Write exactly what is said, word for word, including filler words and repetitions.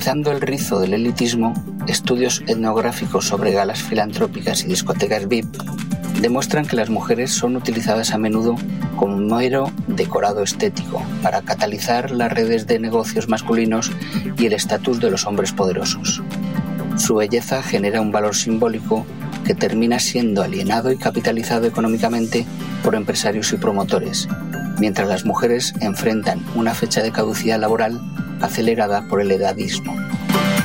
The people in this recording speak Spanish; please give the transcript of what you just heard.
Utilizando el rizo del elitismo, estudios etnográficos sobre galas filantrópicas y discotecas V I P demuestran que las mujeres son utilizadas a menudo como un mero decorado estético para catalizar las redes de negocios masculinos y el estatus de los hombres poderosos. Su belleza genera un valor simbólico que termina siendo alienado y capitalizado económicamente por empresarios y promotores, mientras las mujeres enfrentan una fecha de caducidad laboral acelerada por el edadismo.